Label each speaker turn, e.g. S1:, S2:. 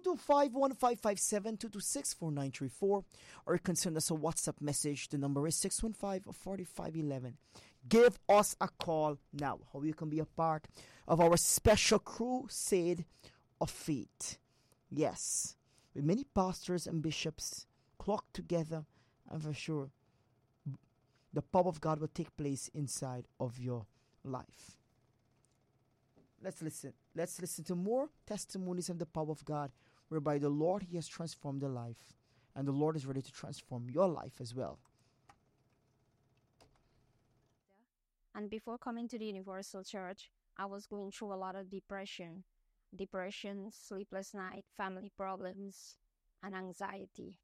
S1: 225-1557, 226-4934, or you can send us a WhatsApp message. The number is 615-4511. Give us a call now. How you can be a part of our special crusade of faith. Yes, with many pastors and bishops clocked together, and for sure, the power of God will take place inside of your life. Let's listen. Let's listen to more testimonies of the power of God, whereby the Lord, He has transformed their life, and the Lord is ready to transform your life as well.
S2: And before coming to the Universal Church, I was going through a lot of depression, sleepless night, family problems, and anxiety.